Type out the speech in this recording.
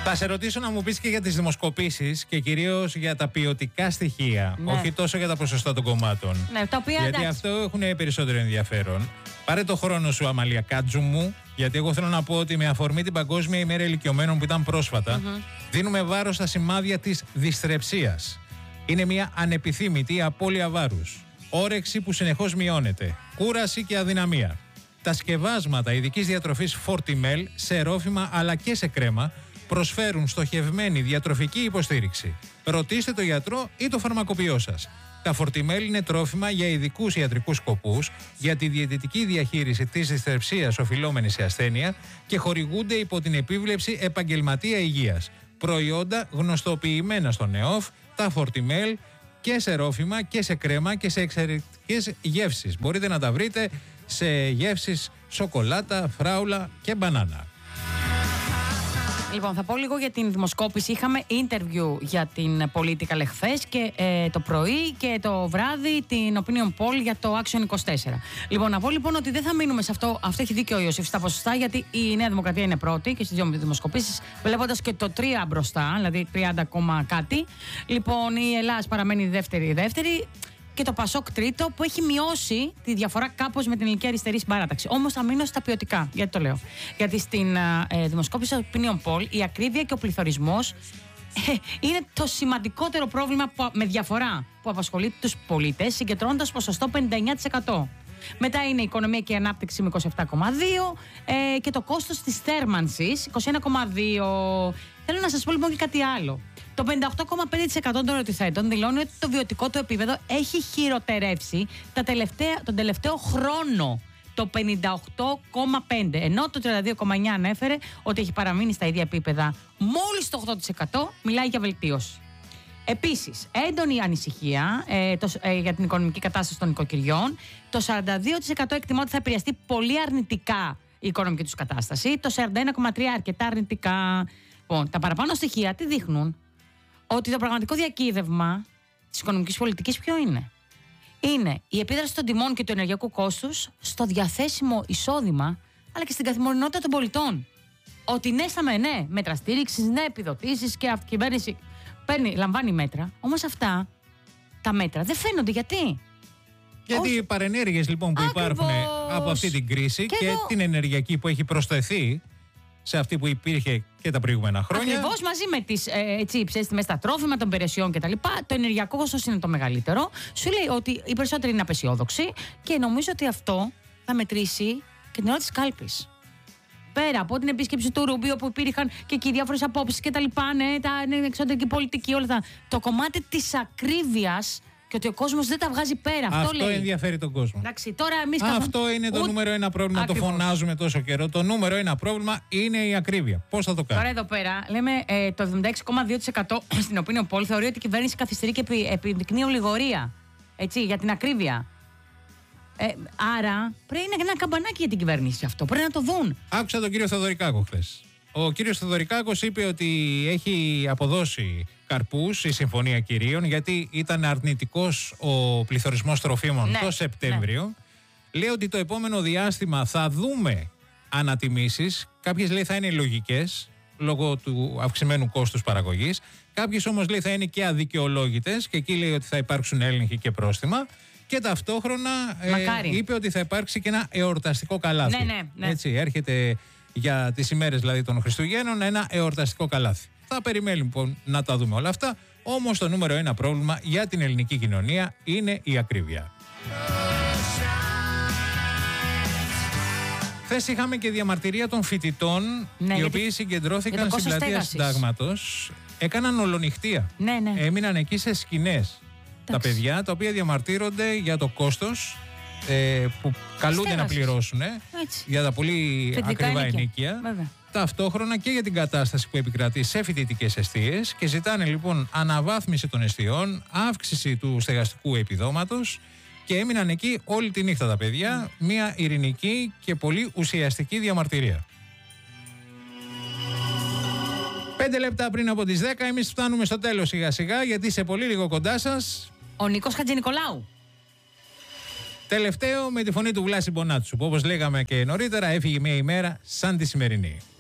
Θα σε ρωτήσω να μου πεις και για τις δημοσκοπήσεις και κυρίως για τα ποιοτικά στοιχεία, ναι. όχι τόσο για τα ποσοστά των κομμάτων. Ναι, τα οποία, γιατί εντάξει. αυτό έχουν περισσότερο ενδιαφέρον. Πάρε το χρόνο σου, Αμαλία Κάτζου μου, γιατί εγώ θέλω να πω ότι με αφορμή την Παγκόσμια ημέρα ηλικιωμένων που ήταν πρόσφατα, δίνουμε βάρος στα σημάδια της δυσθρεψίας. Είναι μια ανεπιθύμητη απώλεια βάρους. Όρεξη που συνεχώς μειώνεται. Κούραση και αδυναμία. Τα σκευάσματα ειδικής διατροφής Fortimel σε ρόφημα αλλά και σε κρέμα προσφέρουν στοχευμένη διατροφική υποστήριξη. Ρωτήστε το γιατρό ή το φαρμακοποιό σας. Τα Fortimel είναι τρόφιμα για ειδικούς ιατρικούς σκοπούς, για τη διαιτητική διαχείριση της δυσθρεψίας οφειλόμενης σε ασθένεια και χορηγούνται υπό την επίβλεψη επαγγελματία υγείας. Προϊόντα γνωστοποιημένα στο ΝΕΟΦ, τα Fortimel και σε ρόφημα και σε κρέμα και σε εξαιρετικές γεύσεις. Μπορείτε να τα βρείτε σε γεύσεις σοκολάτα, φράουλα και μπανάνα. Λοιπόν, θα πω λίγο για την δημοσκόπηση. Είχαμε interview για την Political εχθές και το πρωί και το βράδυ την Opinion Poll για το Action 24. Λοιπόν, να πω λοιπόν ότι δεν θα μείνουμε σε αυτό. Αυτό έχει δίκιο ο Ιωσήφ στα ποσοστά, γιατί η Νέα Δημοκρατία είναι πρώτη και στις δύο δημοσκοπήσεις, βλέποντας και το 3 μπροστά, δηλαδή 30, κάτι. Λοιπόν, η Ελλάδα παραμένει δεύτερη. Και το Πασόκ τρίτο, που έχει μειώσει τη διαφορά κάπως με την ελληνική αριστερή συμπαράταξη. Όμως θα μείνω στα ποιοτικά. Γιατί το λέω? Γιατί στην δημοσκόπηση Opinion Poll η ακρίβεια και ο πληθωρισμός είναι το σημαντικότερο πρόβλημα με διαφορά που απασχολεί τους πολίτες, συγκεντρώνοντας ποσοστό 59%. Μετά είναι η οικονομία και η ανάπτυξη με 27,2% και το κόστος της θέρμανσης 21,2%. Θέλω να σας πω λοιπόν και κάτι άλλο. Το 58,5% των ερωτηθέντων δηλώνει ότι το βιωτικό του επίπεδο έχει χειροτερεύσει τον τελευταίο χρόνο. Το 58,5%. Ενώ το 32,9% ανέφερε ότι έχει παραμείνει στα ίδια επίπεδα. Μόλις το 8% μιλάει για βελτίωση. Επίσης, έντονη ανησυχία για την οικονομική κατάσταση των νοικοκυριών. Το 42% εκτιμά ότι θα επηρεαστεί πολύ αρνητικά η οικονομική τους κατάσταση. Το 41,3% αρκετά αρνητικά. Λοιπόν, τα παραπάνω στοιχεία τι δείχνουν? Ότι το πραγματικό διακύβευμα της οικονομικής πολιτικής ποιο είναι? Είναι η επίδραση των τιμών και του ενεργειακού κόστους στο διαθέσιμο εισόδημα, αλλά και στην καθημερινότητα των πολιτών. Ότι ναι, μέτρα στήριξης, ναι, επιδοτήσεις και αυτή η κυβέρνηση λαμβάνει μέτρα. Όμως αυτά τα μέτρα δεν φαίνονται. Γιατί? Γιατί οι παρενέργειες λοιπόν που υπάρχουν από αυτή την κρίση και την ενεργειακή που έχει προσθεθεί σε αυτή που υπήρχε και τα προηγούμενα χρόνια. Ακριβώς, μαζί με τις υψηλές τιμές στα τρόφιμα, των υπηρεσιών κτλ. Το ενεργειακό κόστος είναι το μεγαλύτερο. Σου λέει ότι οι περισσότεροι είναι απεσιόδοξοι και νομίζω ότι αυτό θα μετρήσει και την ώρα της κάλπης. Πέρα από την επίσκεψη του Ρούμπιο που υπήρχαν και εκεί διάφορες απόψεις και τα λοιπά, ναι, τα εξωτερική πολιτική, όλα αυτά. Το κομμάτι της ακρίβειας και ότι ο κόσμος δεν τα βγάζει πέρα. Αυτό ενδιαφέρει τον κόσμο. Εντάξει, τώρα εμείς αυτό είναι το νούμερο ένα πρόβλημα. Ακριβώς. Το φωνάζουμε τόσο καιρό. Το νούμερο ένα πρόβλημα είναι η ακρίβεια. Πώς θα το κάνουμε? Τώρα εδώ πέρα λέμε το 76,2% στην Opinion Poll θεωρεί ότι η κυβέρνηση καθυστερεί και επιδεικνύει ολιγορία. Έτσι, για την ακρίβεια. Άρα πρέπει να είναι ένα καμπανάκι για την κυβέρνηση αυτό. Πρέπει να το δουν. Άκουσα τον κύριο Θεοδωρικάκο χθες. Ο κύριος Θεοδωρικάκος είπε ότι έχει αποδώσει καρπούς η Συμφωνία Κυρίων, γιατί ήταν αρνητικός ο πληθωρισμός τροφίμων το Σεπτέμβριο. Ναι. Λέει ότι το επόμενο διάστημα θα δούμε ανατιμήσεις. Κάποιες λέει θα είναι λογικές λόγω του αυξημένου κόστους παραγωγής. Κάποιες όμως λέει θα είναι και αδικαιολόγητες και εκεί λέει ότι θα υπάρξουν έλεγχοι και πρόστιμα. Και ταυτόχρονα είπε ότι θα υπάρξει και ένα εορταστικό καλάθι. Ναι. Έτσι, έρχεται για τις ημέρες δηλαδή των Χριστουγέννων ένα εορταστικό καλάθι. Θα περιμένουμε λοιπόν να τα δούμε όλα αυτά. Όμως το νούμερο ένα πρόβλημα για την ελληνική κοινωνία είναι η ακρίβεια. Χθες είχαμε και διαμαρτυρία των φοιτητών, οι οποίοι συγκεντρώθηκαν στην πλατεία Συντάγματος. Έκαναν ολονυχτία. Έμειναν εκεί σε σκηνές. Τα παιδιά τα οποία διαμαρτύρονται για το κόστος που καλούνται να πληρώσουν για τα πολύ ακριβά ενοίκια. Ταυτόχρονα και για την κατάσταση που επικρατεί σε φοιτητικές εστίες και ζητάνε λοιπόν αναβάθμιση των εστιών, αύξηση του στεγαστικού επιδόματος και έμειναν εκεί όλη τη νύχτα τα παιδιά. Μια ειρηνική και πολύ ουσιαστική διαμαρτυρία. 5 λεπτά πριν από τις 10 εμείς φτάνουμε στο τέλος σιγά σιγά, γιατί σε πολύ λίγο κοντά σας ο Νίκος Χατζηνικολάου. Τελευταίο με τη φωνή του Βλάση Μπονάτσου, που όπως λέγαμε και νωρίτερα έφυγε μια ημέρα σαν τη σημερινή.